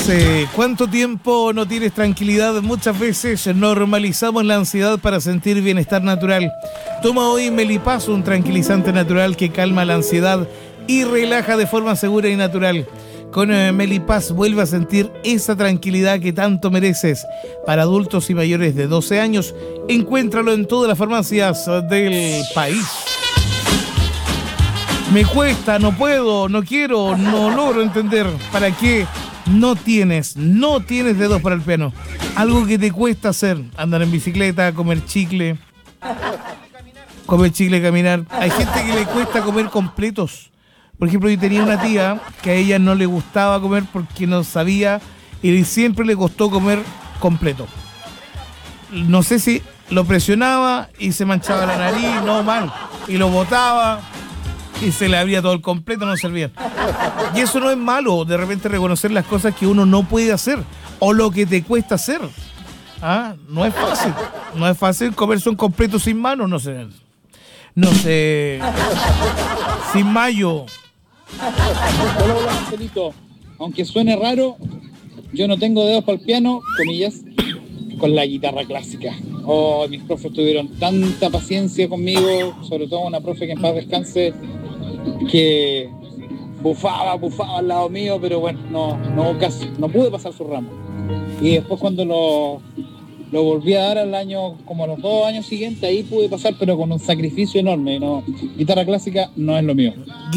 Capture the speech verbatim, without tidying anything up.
Dice, ¿cuánto tiempo no tienes tranquilidad? Muchas veces normalizamos la ansiedad para sentir bienestar natural. Toma hoy Melipaz, un tranquilizante natural que calma la ansiedad y relaja de forma segura y natural. Con eh, Melipaz vuelve a sentir esa tranquilidad que tanto mereces. Para adultos y mayores de doce años, encuéntralo en todas las farmacias del país. Me cuesta, no puedo, no quiero, no logro entender para qué no tienes, no tienes dedos para el piano. Algo que te cuesta hacer, andar en bicicleta, comer chicle, comer chicle, caminar. Hay gente que le cuesta comer completos. Por ejemplo, yo tenía una tía que a ella no le gustaba comer porque no sabía y siempre le costó comer completo. No sé si lo presionaba y se manchaba la nariz, no mal, y lo botaba y se le abría todo el completo, no servía. Y eso no es malo, de repente reconocer las cosas que uno no puede hacer o lo que te cuesta hacer. ¿Ah? No es fácil, no es fácil comerse un completo sin manos, no sé, no sé, sin mayo. Hola, hola, Marcelito. Aunque suene raro, yo no tengo dedos para el piano, comillas, con la guitarra clásica. Oh, mis profes tuvieron tanta paciencia conmigo, sobre todo una profe que en paz descanse, que bufaba, bufaba al lado mío, pero bueno, no, no, casi, no pude pasar su ramo. Y después cuando lo, lo volví a dar al año, como a los dos años siguientes, ahí pude pasar, pero con un sacrificio enorme. No, guitarra clásica no es lo mío.